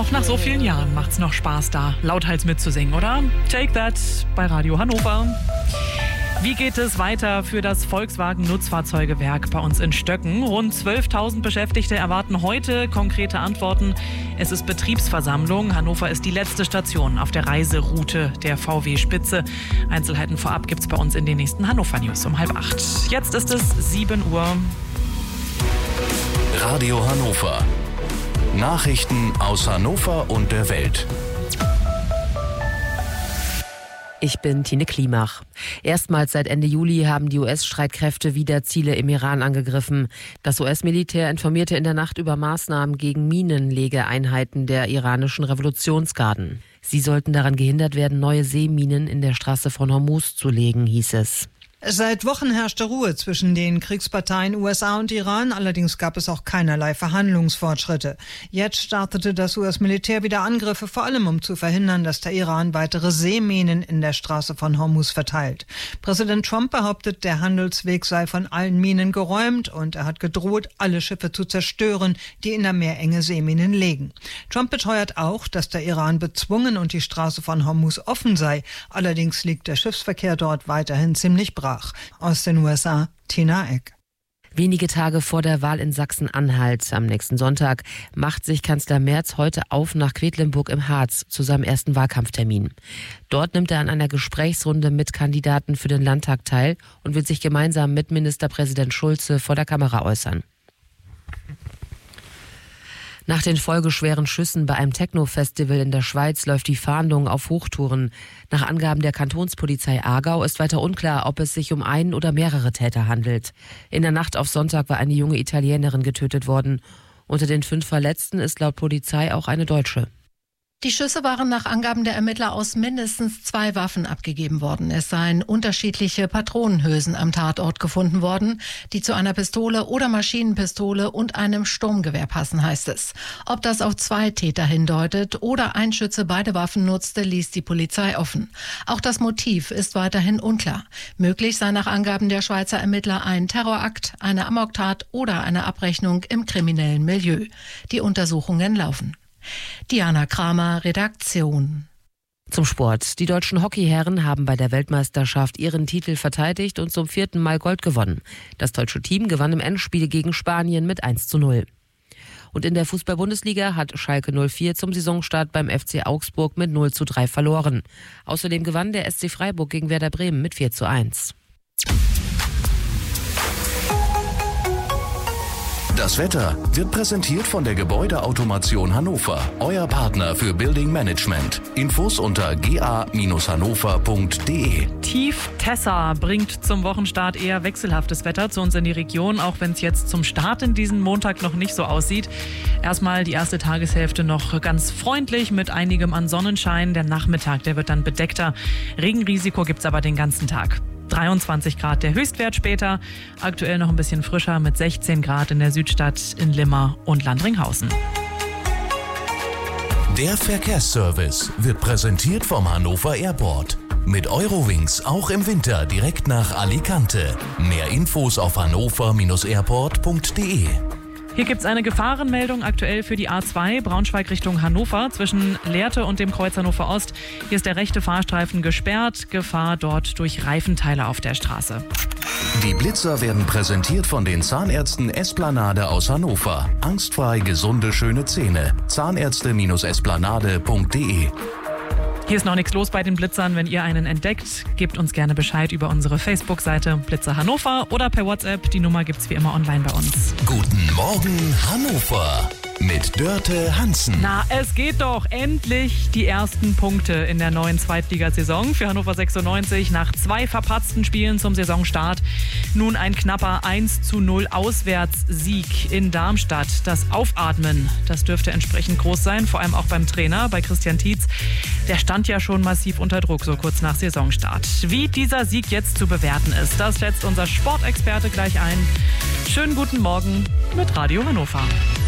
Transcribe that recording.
Auch nach so vielen Jahren macht's noch Spaß, da lauthals mitzusingen, oder? Take That bei Radio Hannover. Wie geht es weiter für das Volkswagen-Nutzfahrzeugewerk bei uns in Stöcken? Rund 12.000 Beschäftigte erwarten heute konkrete Antworten. Es ist Betriebsversammlung. Hannover ist die letzte Station auf der Reiseroute der VW-Spitze. Einzelheiten vorab gibt's bei uns in den nächsten Hannover News um 7:30. Jetzt ist es 7 Uhr. Radio Hannover. Nachrichten aus Hannover und der Welt. Ich bin Tine Klimach. Erstmals seit Ende Juli haben die US-Streitkräfte wieder Ziele im Iran angegriffen. Das US-Militär informierte in der Nacht über Maßnahmen gegen Minenlegeeinheiten der iranischen Revolutionsgarden. Sie sollten daran gehindert werden, neue Seeminen in der Straße von Hormuz zu legen, hieß es. Seit Wochen herrschte Ruhe zwischen den Kriegsparteien USA und Iran, allerdings gab es auch keinerlei Verhandlungsfortschritte. Jetzt startete das US-Militär wieder Angriffe, vor allem um zu verhindern, dass der Iran weitere Seeminen in der Straße von Hormuz verteilt. Präsident Trump behauptet, der Handelsweg sei von allen Minen geräumt und er hat gedroht, alle Schiffe zu zerstören, die in der Meerenge Seeminen legen. Trump beteuert auch, dass der Iran bezwungen und die Straße von Hormuz offen sei. Allerdings liegt der Schiffsverkehr dort weiterhin ziemlich brach. Aus den USA, Tina Eck. Wenige Tage vor der Wahl in Sachsen-Anhalt am nächsten Sonntag macht sich Kanzler Merz heute auf nach Quedlinburg im Harz zu seinem ersten Wahlkampftermin. Dort nimmt er an einer Gesprächsrunde mit Kandidaten für den Landtag teil und wird sich gemeinsam mit Ministerpräsident Schulze vor der Kamera äußern. Nach den folgeschweren Schüssen bei einem Techno-Festival in der Schweiz läuft die Fahndung auf Hochtouren. Nach Angaben der Kantonspolizei Aargau ist weiter unklar, ob es sich um einen oder mehrere Täter handelt. In der Nacht auf Sonntag war eine junge Italienerin getötet worden. Unter den 5 Verletzten ist laut Polizei auch eine Deutsche. Die Schüsse waren nach Angaben der Ermittler aus mindestens 2 Waffen abgegeben worden. Es seien unterschiedliche Patronenhülsen am Tatort gefunden worden, die zu einer Pistole oder Maschinenpistole und einem Sturmgewehr passen, heißt es. Ob das auf 2 Täter hindeutet oder ein Schütze beide Waffen nutzte, ließ die Polizei offen. Auch das Motiv ist weiterhin unklar. Möglich sei nach Angaben der Schweizer Ermittler ein Terrorakt, eine Amoktat oder eine Abrechnung im kriminellen Milieu. Die Untersuchungen laufen. Diana Kramer, Redaktion. Zum Sport. Die deutschen Hockeyherren haben bei der Weltmeisterschaft ihren Titel verteidigt und zum 4. Mal Gold gewonnen. Das deutsche Team gewann im Endspiel gegen Spanien mit 1:0. Und in der Fußball-Bundesliga hat Schalke 04 zum Saisonstart beim FC Augsburg mit 0:3 verloren. Außerdem gewann der SC Freiburg gegen Werder Bremen mit 4:1. Das Wetter wird präsentiert von der Gebäudeautomation Hannover, euer Partner für Building Management. Infos unter ga-hannover.de. Tief Tessa bringt zum Wochenstart eher wechselhaftes Wetter zu uns in die Region, auch wenn es jetzt zum Start in diesen Montag noch nicht so aussieht. Erstmal die erste Tageshälfte noch ganz freundlich mit einigem an Sonnenschein. Der Nachmittag, der wird dann bedeckter. Regenrisiko gibt's aber den ganzen Tag. 23 Grad der Höchstwert später, aktuell noch ein bisschen frischer mit 16 Grad in der Südstadt, in Limmer und Landringhausen. Der Verkehrsservice wird präsentiert vom Hannover Airport. Mit Eurowings auch im Winter direkt nach Alicante. Mehr Infos auf hannover-airport.de. Hier gibt es eine Gefahrenmeldung aktuell für die A2 Braunschweig Richtung Hannover zwischen Lehrte und dem Kreuz Hannover Ost. Hier ist der rechte Fahrstreifen gesperrt. Gefahr dort durch Reifenteile auf der Straße. Die Blitzer werden präsentiert von den Zahnärzten Esplanade aus Hannover. Angstfrei gesunde, schöne Zähne. Zahnärzte-esplanade.de. Hier ist noch nichts los bei den Blitzern. Wenn ihr einen entdeckt, gebt uns gerne Bescheid über unsere Facebook-Seite Blitzer Hannover oder per WhatsApp. Die Nummer gibt's wie immer online bei uns. Guten Morgen Hannover mit Dörte Hansen. Na, es geht doch endlich die ersten Punkte in der neuen Zweitligasaison für Hannover 96. Nach 2 verpatzten Spielen zum Saisonstart nun ein knapper 1:0 Auswärtssieg in Darmstadt. Das Aufatmen, das dürfte entsprechend groß sein, vor allem auch beim Trainer, bei Christian Tietz. Der stand ja schon massiv unter Druck, so kurz nach Saisonstart. Wie dieser Sieg jetzt zu bewerten ist, das schätzt unser Sportexperte gleich ein. Schönen guten Morgen mit Radio Hannover.